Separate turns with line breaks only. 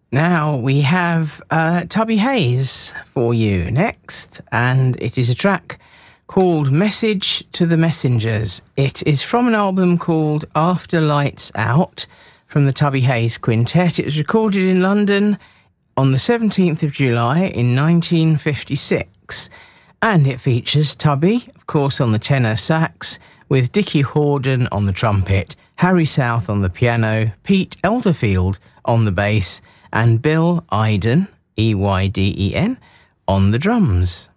Now we have Tubby Hayes for you next, and it is a track called Message to the Messengers. It is from an album called After Lights Out from the Tubby Hayes Quintet. It was recorded in London on the 17th of July in 1956, and it features Tubby, of course, on the tenor sax, with Dickie Horden on the trumpet, Harry South on the piano, Pete Elderfield on the bass, and Bill Eiden, Eyden, on the drums.